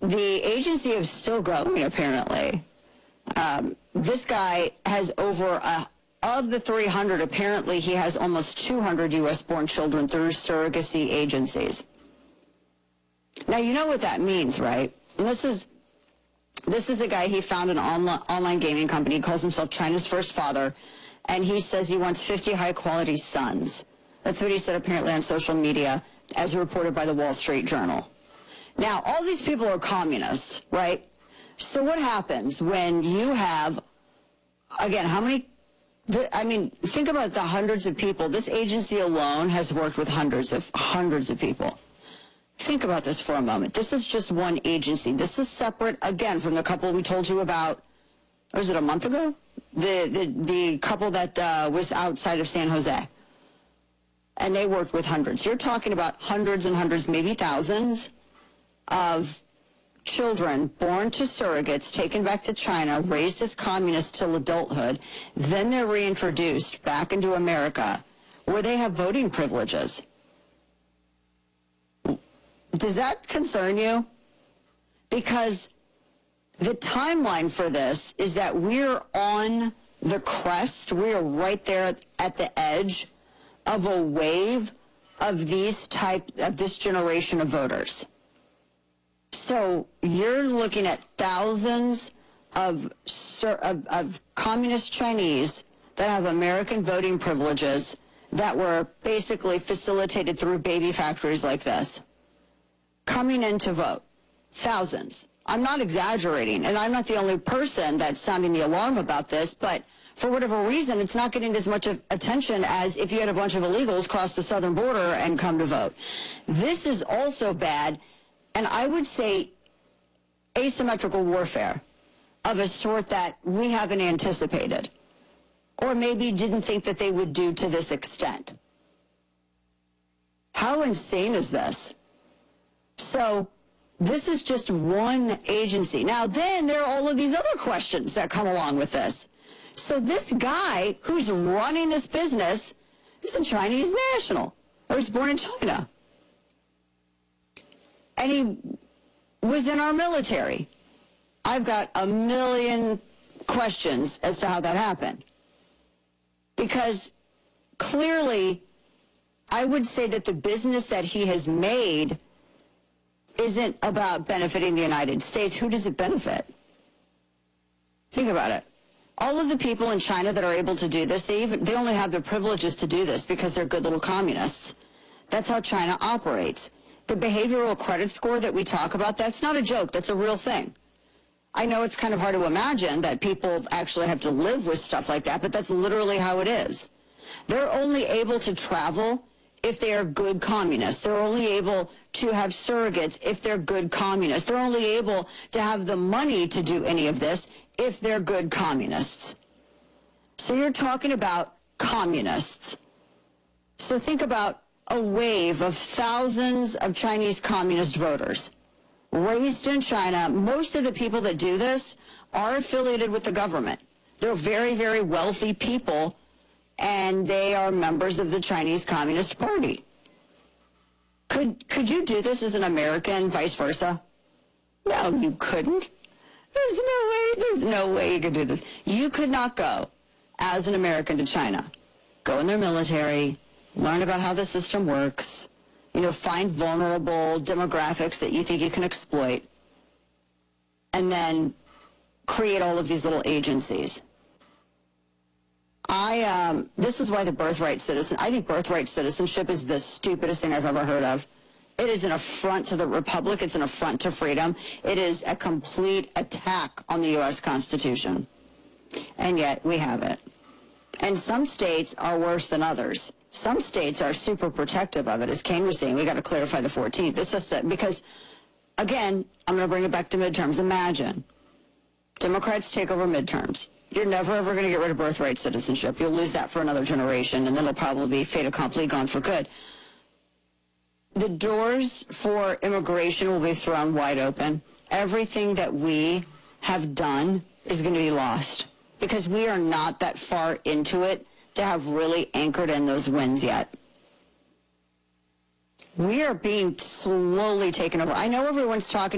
the agency is still going, apparently. This guy has of the 300, apparently he has almost 200 U.S.-born children through surrogacy agencies. Now, you know what that means, right? And this is a guy, he found an online gaming company. He calls himself China's First Father, and he says he wants 50 high-quality sons. That's what he said apparently on social media, as reported by the Wall Street Journal. Now, all these people are communists, right? So what happens when you have, again, think about the hundreds of people. This agency alone has worked with hundreds of people. Think about this for a moment. This is just one agency. This is separate, again, from the couple we told you about, was it a month ago? The couple that was outside of San Jose. And they worked with hundreds. You're talking about hundreds and hundreds, maybe thousands of children born to surrogates, taken back to China, raised as communists till adulthood, then they're reintroduced back into America, where they have voting privileges. Does that concern you? Because the timeline for this is that we're on the crest, we're right there at the edge of a wave of this generation of voters. So you're looking at thousands of communist Chinese that have American voting privileges that were basically facilitated through baby factories like this, coming in to vote. Thousands. I'm not exaggerating, and I'm not the only person that's sounding the alarm about this, but for whatever reason, it's not getting as much attention as if you had a bunch of illegals cross the southern border and come to vote. This is also bad, and I would say asymmetrical warfare of a sort that we haven't anticipated, or maybe didn't think that they would do to this extent. How insane is this? So this is just one agency. Now then, there are all of these other questions that come along with this. So this guy who's running this business is a Chinese national, or he's born in China. And he was in our military. I've got a million questions as to how that happened. Because clearly, I would say that the business that he has made isn't about benefiting the United States. Who does it benefit? Think about it. All of the people in China that are able to do this, they only have the privileges to do this because they're good little communists. That's how China operates. The behavioral credit score that we talk about, that's not a joke. That's a real thing. I know it's kind of hard to imagine that people actually have to live with stuff like that, but that's literally how it is. They're only able to travel if they are good communists. They're only able to have surrogates if they're good communists. They're only able to have the money to do any of this if they're good communists. So you're talking about communists. So think about a wave of thousands of Chinese communist voters raised in China. Most of the people that do this are affiliated with the government. They're very, very wealthy people, and they are members of the Chinese Communist Party. Could you do this as an American, vice versa? No, you couldn't. There's no way you could do this. You could not go as an American to China. Go in their military, learn about how the system works, find vulnerable demographics that you think you can exploit, and then create all of these little agencies. This is why the birthright citizen, I think birthright citizenship is the stupidest thing I've ever heard of. It is an affront to the republic. It's an affront to freedom. It is a complete attack on the U.S. Constitution. And yet we have it. And some states are worse than others. Some states are super protective of it. As Kane was saying, we got to clarify the 14th. It's just because, again, I'm going to bring it back to midterms. Imagine Democrats take over midterms. You're never, ever going to get rid of birthright citizenship. You'll lose that for another generation, and then it'll probably be fait accompli, gone for good. The doors for immigration will be thrown wide open. Everything that we have done is going to be lost because we are not that far into it to have really anchored in those wins yet. We are being slowly taken over. I know everyone's talking